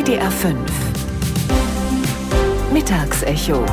WDR 5 Mittagsecho.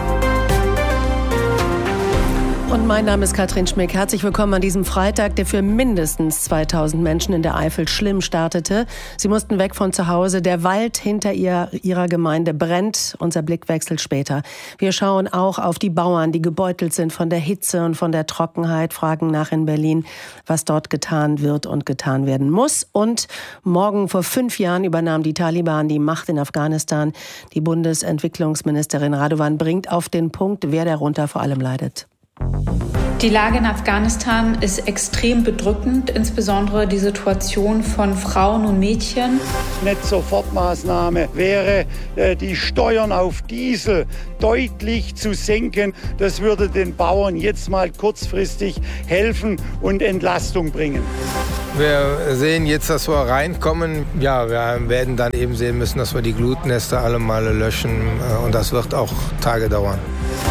Und mein Name ist Katrin Schmick. Herzlich willkommen an diesem Freitag, der für mindestens 2000 Menschen in der Eifel schlimm startete. Sie mussten weg von zu Hause. Der Wald hinter ihrer Gemeinde brennt. Unser Blick wechselt später. Wir schauen auch auf die Bauern, die gebeutelt sind von der Hitze und von der Trockenheit, fragen nach in Berlin, was dort getan wird und getan werden muss. Und morgen vor 5 Jahren übernahmen die Taliban die Macht in Afghanistan. Die Bundesentwicklungsministerin Radovan bringt auf den Punkt, wer darunter vor allem leidet. Die Lage in Afghanistan ist extrem bedrückend, insbesondere die Situation von Frauen und Mädchen. Eine Sofortmaßnahme wäre, die Steuern auf Diesel deutlich zu senken. Das würde den Bauern jetzt mal kurzfristig helfen und Entlastung bringen. Wir sehen jetzt, dass wir reinkommen. Ja, wir werden dann eben sehen müssen, dass wir die Glutnester alle Male löschen. Und das wird auch Tage dauern.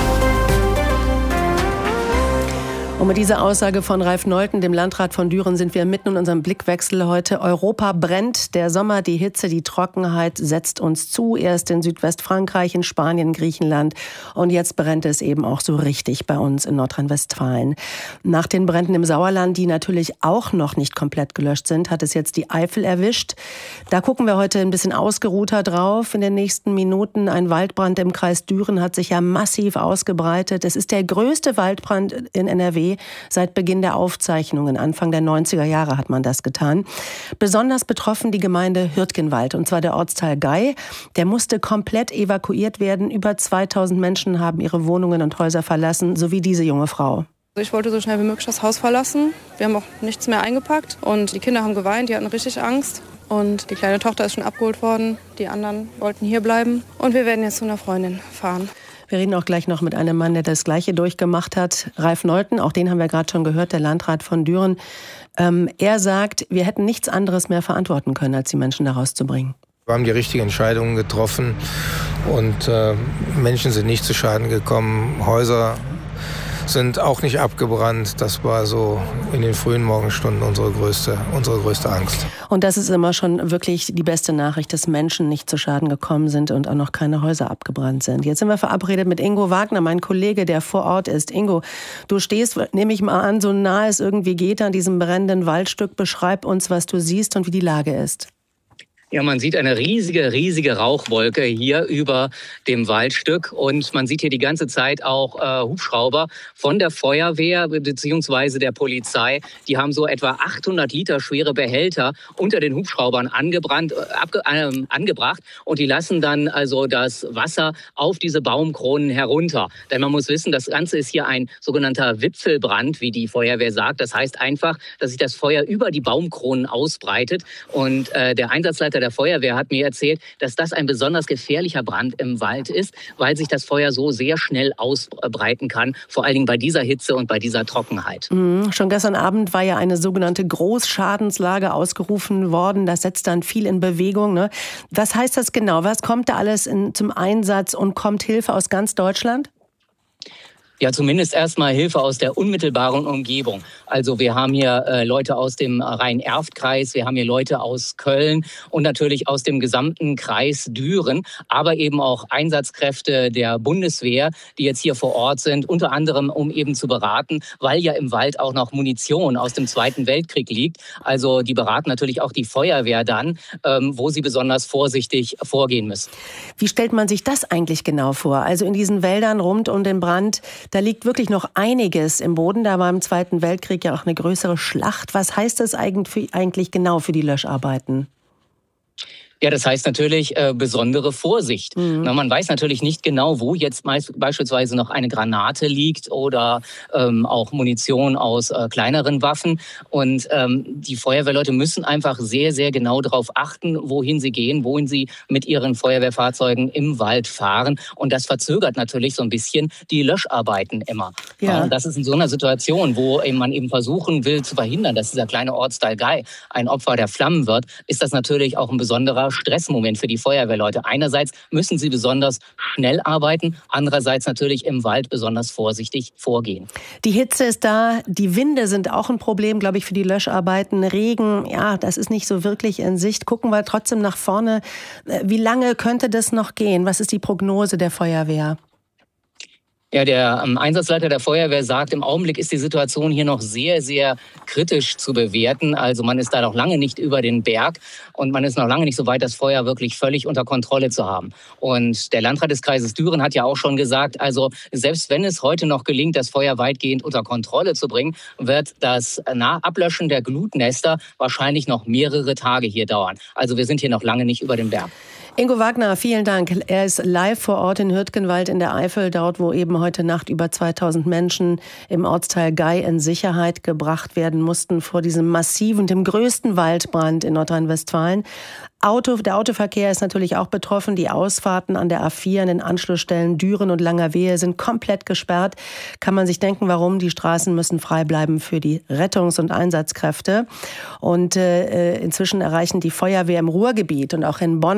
Und mit dieser Aussage von Ralf Nolten, dem Landrat von Düren, sind wir mitten in unserem Blickwechsel heute. Europa brennt, der Sommer, die Hitze, die Trockenheit setzt uns zu. Erst in Südwestfrankreich, in Spanien, Griechenland. Und jetzt brennt es eben auch so richtig bei uns in Nordrhein-Westfalen. Nach den Bränden im Sauerland, die natürlich auch noch nicht komplett gelöscht sind, hat es jetzt die Eifel erwischt. Da gucken wir heute ein bisschen ausgeruhter drauf. In den nächsten Minuten ein Waldbrand im Kreis Düren hat sich ja massiv ausgebreitet. Es ist der größte Waldbrand in NRW. Seit Beginn der Aufzeichnungen, Anfang der 90er Jahre hat man das getan. Besonders betroffen die Gemeinde Hürtgenwald, und zwar der Ortsteil Gei. Der musste komplett evakuiert werden. Über 2000 Menschen haben ihre Wohnungen und Häuser verlassen, sowie diese junge Frau. Ich wollte so schnell wie möglich das Haus verlassen. Wir haben auch nichts mehr eingepackt und die Kinder haben geweint, die hatten richtig Angst. Und die kleine Tochter ist schon abgeholt worden, die anderen wollten hier bleiben. Und wir werden jetzt zu einer Freundin fahren. Wir reden auch gleich noch mit einem Mann, der das Gleiche durchgemacht hat. Ralf Nolten, auch den haben wir gerade schon gehört, der Landrat von Düren. Er sagt, wir hätten nichts anderes mehr verantworten können, als die Menschen da rauszubringen. Wir haben die richtigen Entscheidungen getroffen und Menschen sind nicht zu Schaden gekommen. Häuser sind auch nicht abgebrannt. Das war so in den frühen Morgenstunden unsere größte Angst. Und das ist immer schon wirklich die beste Nachricht, dass Menschen nicht zu Schaden gekommen sind und auch noch keine Häuser abgebrannt sind. Jetzt sind wir verabredet mit Ingo Wagner, mein Kollege, der vor Ort ist. Ingo, du stehst, nehme ich mal an, so nah es irgendwie geht an diesem brennenden Waldstück. Beschreib uns, was du siehst und wie die Lage ist. Ja, man sieht eine riesige Rauchwolke hier über dem Waldstück und man sieht hier die ganze Zeit auch Hubschrauber von der Feuerwehr bzw. der Polizei. Die haben so etwa 800 Liter schwere Behälter unter den Hubschraubern angebracht und die lassen dann also das Wasser auf diese Baumkronen herunter. Denn man muss wissen, das Ganze ist hier ein sogenannter Wipfelbrand, wie die Feuerwehr sagt. Das heißt einfach, dass sich das Feuer über die Baumkronen ausbreitet und der Einsatzleiter der Feuerwehr hat mir erzählt, dass das ein besonders gefährlicher Brand im Wald ist, weil sich das Feuer so sehr schnell ausbreiten kann, vor allen Dingen bei dieser Hitze und bei dieser Trockenheit. Schon gestern Abend war ja eine sogenannte Großschadenslage ausgerufen worden. Das setzt dann viel in Bewegung, ne? Was heißt das genau? Was kommt da alles zum Einsatz und kommt Hilfe aus ganz Deutschland? Ja, zumindest erstmal Hilfe aus der unmittelbaren Umgebung. Also wir haben hier Leute aus dem Rhein-Erft-Kreis, wir haben hier Leute aus Köln und natürlich aus dem gesamten Kreis Düren, aber eben auch Einsatzkräfte der Bundeswehr, die jetzt hier vor Ort sind, unter anderem um eben zu beraten, weil ja im Wald auch noch Munition aus dem Zweiten Weltkrieg liegt. Also die beraten natürlich auch die Feuerwehr dann, wo sie besonders vorsichtig vorgehen müssen. Wie stellt man sich das eigentlich genau vor? Also in diesen Wäldern rund um den Brand, da liegt wirklich noch einiges im Boden. Da war im Zweiten Weltkrieg ja auch eine größere Schlacht. Was heißt das eigentlich genau für die Löscharbeiten? Ja, das heißt natürlich besondere Vorsicht. Na, man weiß natürlich nicht genau, wo jetzt beispielsweise noch eine Granate liegt oder auch Munition aus kleineren Waffen. Und die Feuerwehrleute müssen einfach sehr genau darauf achten, wohin sie gehen, wohin sie mit ihren Feuerwehrfahrzeugen im Wald fahren. Und das verzögert natürlich so ein bisschen die Löscharbeiten immer. Ja. Und das ist in so einer Situation, wo man eben versuchen will zu verhindern, dass dieser kleine Ortsteil Gei ein Opfer der Flammen wird, ist das natürlich auch ein besonderer riesiger Stressmoment für die Feuerwehrleute. Einerseits müssen sie besonders schnell arbeiten, andererseits natürlich im Wald besonders vorsichtig vorgehen. Die Hitze ist da, die Winde sind auch ein Problem, glaube ich, für die Löscharbeiten. Regen, ja, das ist nicht so wirklich in Sicht. Gucken wir trotzdem nach vorne. Wie lange könnte das noch gehen? Was ist die Prognose der Feuerwehr? Ja, der Einsatzleiter der Feuerwehr sagt, im Augenblick ist die Situation hier noch sehr, sehr kritisch zu bewerten. Also man ist da noch lange nicht über den Berg und man ist noch lange nicht so weit, das Feuer wirklich völlig unter Kontrolle zu haben. Und der Landrat des Kreises Düren hat ja auch schon gesagt, also selbst wenn es heute noch gelingt, das Feuer weitgehend unter Kontrolle zu bringen, wird das Ablöschen der Glutnester wahrscheinlich noch mehrere Tage hier dauern. Also wir sind hier noch lange nicht über dem Berg. Ingo Wagner, vielen Dank. Er ist live vor Ort in Hürtgenwald in der Eifel, dort wo eben heute Nacht über 2000 Menschen im Ortsteil Gei in Sicherheit gebracht werden mussten vor diesem massiven, dem größten Waldbrand in Nordrhein-Westfalen. Der Autoverkehr ist natürlich auch betroffen. Die Ausfahrten an der A4 an den Anschlussstellen Düren und Langerwehe sind komplett gesperrt. Kann man sich denken, warum? Die Straßen müssen frei bleiben für die Rettungs- und Einsatzkräfte. Und inzwischen erreichen die Feuerwehr im Ruhrgebiet und auch in Bonn